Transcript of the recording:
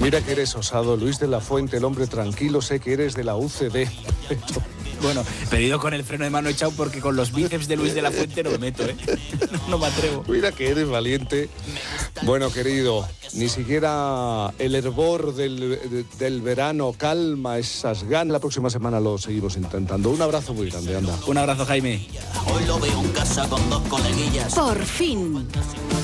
Mira que eres osado, Luis de la Fuente, el hombre tranquilo, sé que eres de la UCD. Bueno, pedido con el freno de mano echado porque con los bíceps de Luis de la Fuente no me meto, ¿eh? No me atrevo. Mira que eres valiente. Bueno, querido, ni siquiera el hervor del verano calma esas ganas. La próxima semana lo seguimos intentando. Un abrazo muy grande, anda. Un abrazo, Jaime. Hoy lo veo en casa con 2 coleguillas. Por fin.